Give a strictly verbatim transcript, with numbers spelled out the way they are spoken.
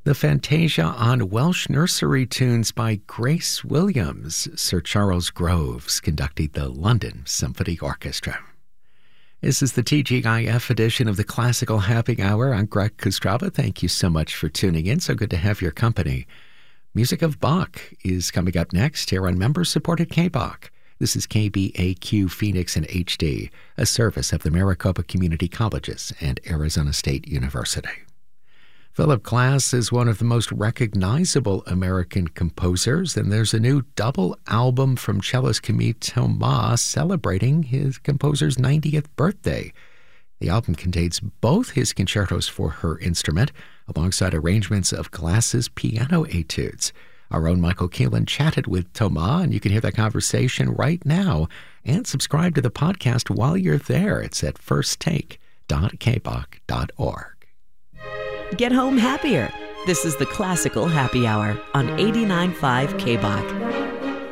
The Fantasia on Welsh Nursery Tunes by Grace Williams. Sir Charles Groves conducting the London Symphony Orchestra. This is the T G I F edition of the Classical Happy Hour. I'm Greg Kostrava. Thank you so much for tuning in. So good to have your company. Music of Bach is coming up next here on member-supported K B A C. This is K B A Q Phoenix in H D, a service of the Maricopa Community Colleges and Arizona State University. Philip Glass is one of the most recognizable American composers, and there's a new double album from cellist Camille Thomas celebrating his composer's ninetieth birthday. The album contains both his concertos for her instrument, alongside arrangements of Glass's piano etudes. Our own Michael Keelan chatted with Thomas, and you can hear that conversation right now and subscribe to the podcast while you're there. It's at first take dot k b a c dot org. Get home happier. This is the Classical Happy Hour on eighty-nine point five K B A C.